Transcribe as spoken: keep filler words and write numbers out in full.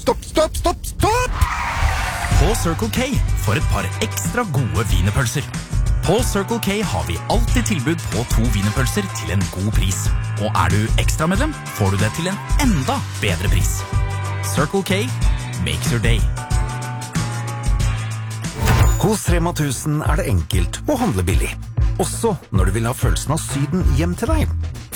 stopp, stopp, stopp, stopp! På Circle K for et par ekstra gode wienerpølser. På Circle K har vi alltid tilbud på to wienerpølser til en god pris. Og er du ekstramedlem, får du det til en enda bedre pris. Circle K makes your day. Hos Rema tusen er det enkelt å handle billig. Også når du vil ha følelsen av Syden hjem til deg.